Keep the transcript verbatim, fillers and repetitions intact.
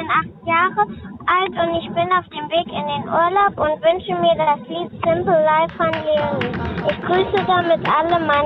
bin acht Jahre alt und ich bin auf dem Weg in den Urlaub und wünsche mir das Lied Simple Life von Leonie. Ich grüße damit alle meine